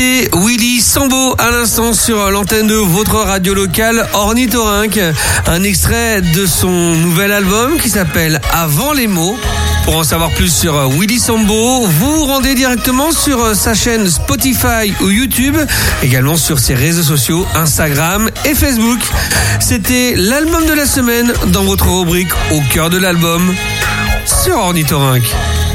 Et Willy Sambo à l'instant sur l'antenne de votre radio locale Ornithorynque. Un extrait de son nouvel album qui s'appelle Avant les mots. Pour en savoir plus sur Willy Sambo, vous vous rendez directement sur sa chaîne Spotify ou YouTube, également sur ses réseaux sociaux Instagram et Facebook. C'était l'album de la semaine dans votre rubrique Au cœur de l'album sur Ornithorynque.